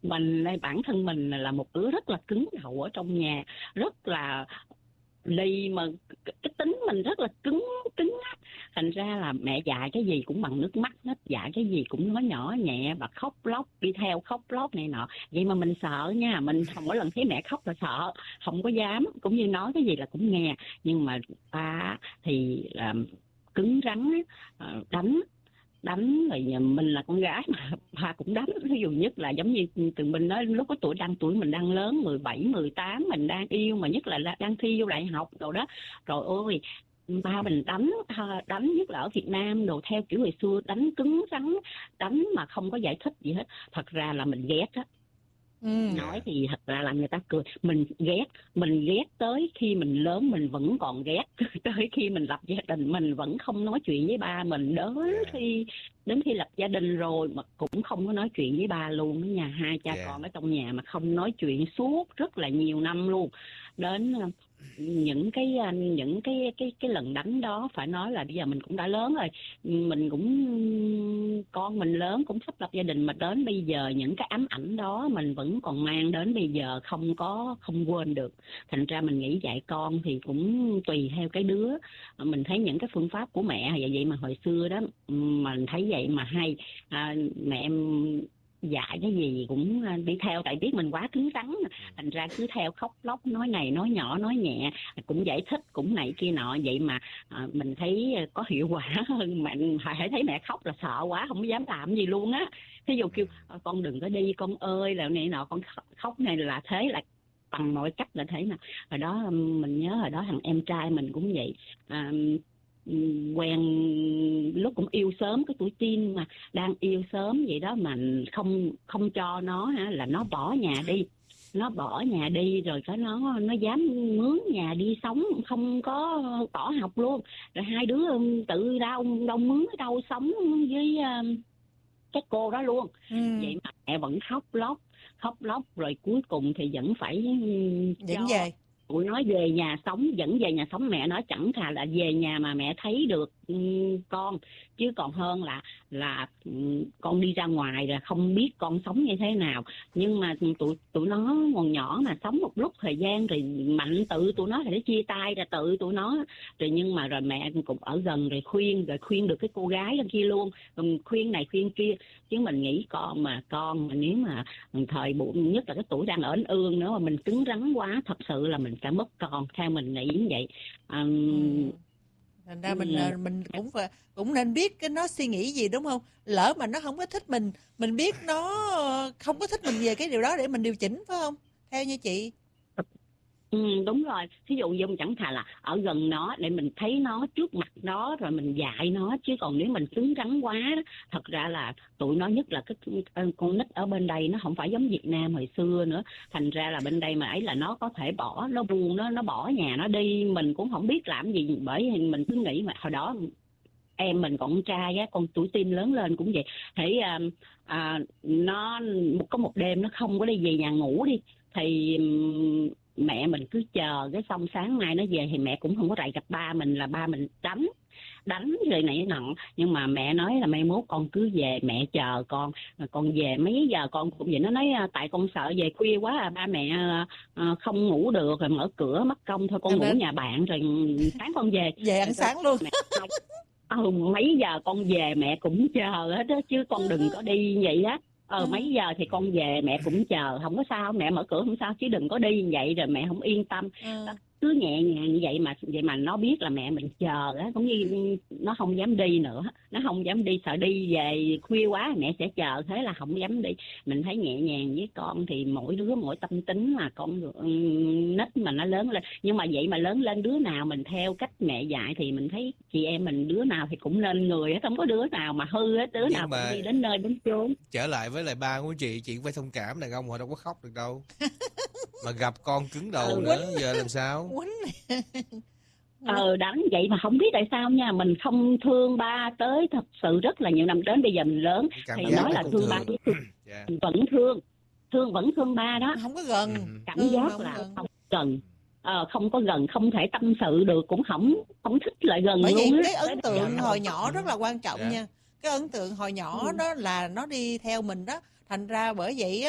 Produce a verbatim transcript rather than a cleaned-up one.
mình đây bản thân mình là một đứa rất là cứng đầu ở trong nhà, rất là lì, mà cái tính mình rất là cứng cứng á. Thành ra là mẹ dạy cái gì cũng bằng nước mắt hết, dạy cái gì cũng nói nhỏ nhẹ và khóc lóc, đi theo khóc lóc này nọ. Vậy mà mình sợ nha, mình không mỗi lần thấy mẹ khóc là sợ, không có dám, cũng như nói cái gì là cũng nghe. Nhưng mà ba thì là cứng rắn á, đánh đánh rồi nhà mình là con gái mà ba cũng đánh. Ví dụ nhất là giống như tụi mình nói, lúc có tuổi đang tuổi mình đang lớn, mười bảy mười tám, mình đang yêu, mà nhất là đang thi vô đại học rồi đó, rồi ôi ba mình đánh, đánh nhất là ở Việt Nam đồ theo kiểu hồi xưa, đánh cứng rắn, đánh mà không có giải thích gì hết. Thật ra là mình ghét á. Ừ. Nói thì thật ra là người ta cười, mình ghét, mình ghét tới khi mình lớn mình vẫn còn ghét tới khi mình lập gia đình mình vẫn không nói chuyện với ba mình, đến khi đến khi lập gia đình rồi mà cũng không có nói chuyện với ba luôn. Ở nhà hai cha Yeah. con ở trong nhà mà không nói chuyện suốt rất là nhiều năm luôn. Đến những cái những cái cái cái lần đánh đó phải nói là bây giờ mình cũng đã lớn rồi, mình cũng con mình lớn cũng sắp lập gia đình, mà đến bây giờ những cái ám ảnh đó mình vẫn còn mang đến bây giờ, không có không quên được. Thành ra mình nghĩ dạy con thì cũng tùy theo cái đứa. Mình thấy những cái phương pháp của mẹ vậy vậy mà hồi xưa đó mình thấy vậy mà hay. À, mẹ em dạy cái gì cũng đi theo, tại biết mình quá cứng rắn, thành ra cứ theo khóc lóc, nói này nói nhỏ nói nhẹ, cũng giải thích cũng này kia nọ. Vậy mà à, mình thấy có hiệu quả hơn. Mẹ hãy thấy mẹ khóc là sợ quá, không dám làm gì luôn á. Ví dụ kêu con đừng có đi con ơi là này nọ, con khóc này là thế, là bằng mọi cách là thế nào. Hồi đó mình nhớ hồi đó thằng em trai mình cũng vậy, à, quen lúc cũng yêu sớm, cái tuổi teen mà đang yêu sớm vậy đó, mà không không cho nó hả, là nó bỏ nhà đi, nó bỏ nhà đi rồi cái nó nó dám mướn nhà đi sống, không có tỏ học luôn. Rồi hai đứa tự đâu đâu mướn ở đâu sống với uh, cái cô đó luôn. Ừ. Vậy mà mẹ vẫn khóc lóc khóc lóc rồi cuối cùng thì vẫn phải dẫn về tụi nó về nhà sống, dẫn về nhà sống. Mẹ nói chẳng thà là về nhà mà mẹ thấy được um, con, chứ còn hơn là là um, con đi ra ngoài rồi không biết con sống như thế nào. Nhưng mà tụi tụi nó còn nhỏ mà, sống một lúc thời gian rồi mạnh tự tụi nó thì nó chia tay ra tự tụi nó rồi. Nhưng mà rồi mẹ cũng ở gần rồi khuyên, rồi khuyên được cái cô gái lên kia luôn, um, khuyên này khuyên kia. Chứ mình nghĩ con mà con mà nếu mà thời buổi nhất là cái tuổi đang ở ương nữa mà mình cứng rắn quá, thật sự là mình sẽ mất con. Theo mình nghĩ như vậy. Um, ừ. Thành ra mình ừ. mình cũng phải, cũng nên biết cái nó suy nghĩ gì, đúng không? Lỡ mà nó không có thích mình, mình biết nó không có thích mình về cái điều đó để mình điều chỉnh, phải không? Theo như chị. Ừ, đúng rồi. Ví dụ như chẳng thà là ở gần nó để mình thấy nó trước mặt nó rồi mình dạy nó, chứ còn nếu mình cứng rắn quá, thật ra là tụi nó, nhất là cái con nít ở bên đây nó không phải giống Việt Nam hồi xưa nữa. Thành ra là bên đây mà ấy là nó có thể bỏ, nó buông, nó nó bỏ nhà nó đi, mình cũng không biết làm gì. Bởi vì mình cứ nghĩ mà hồi đó em mình còn con trai á, con tuổi teen lớn lên cũng vậy. Thấy à, à, nó có một đêm nó không có đi về nhà ngủ đi, thì mẹ mình cứ chờ, cái xong sáng mai nó về thì mẹ cũng không có rậy gặp ba mình, là ba mình đánh đánh rồi này nọ. Nhưng mà mẹ nói là mai mốt con cứ về, mẹ chờ con, con về mấy giờ con cũng vậy. Nó nói tại con sợ về khuya quá à, ba mẹ à, không ngủ được rồi mở cửa mất công thôi, con ngủ nên nhà bạn rồi sáng con về về ăn sáng luôn. Mẹ không, ừ, mấy giờ con về mẹ cũng chờ hết đó, chứ con đừng có đi vậy á. Ờ mấy giờ thì con về mẹ cũng chờ, không có sao, mẹ mở cửa không sao, chứ đừng có đi vậy rồi mẹ không yên tâm. Ừ. Cứ nhẹ nhàng như vậy mà vậy mà nó biết là mẹ mình chờ á, cũng như nó không dám đi nữa, nó không dám đi, sợ đi về khuya quá mẹ sẽ chờ, thế là không dám đi. Mình thấy nhẹ nhàng với con thì mỗi đứa mỗi tâm tính, mà con nít mà nó lớn lên, nhưng mà vậy mà lớn lên đứa nào mình theo cách mẹ dạy thì mình thấy chị em mình đứa nào thì cũng nên người hết, không có đứa nào mà hư hết, đứa nhưng nào mà cũng đi đến nơi đến chốn. Trở lại với lại ba của chị, chị cũng phải thông cảm, đàn ông họ đâu có khóc được đâu. Mà gặp con cứng đầu ừ, nữa giờ làm sao? Ờ đánh vậy mà không biết tại sao nha, mình không thương ba tới thật sự rất là nhiều năm, đến bây giờ mình lớn thì nói là thương, thương ba yeah. Vẫn thương thương vẫn thương ba đó, không có gần, cảm thương giác không là gần. không gần, ờ, không có gần, không thể tâm sự được, cũng không không thích lại gần bởi luôn. Bởi vì cái ấn tượng hồi nhỏ rất là quan trọng yeah. nha. Cái ấn tượng hồi nhỏ ừ. đó là nó đi theo mình đó, thành ra bởi vậy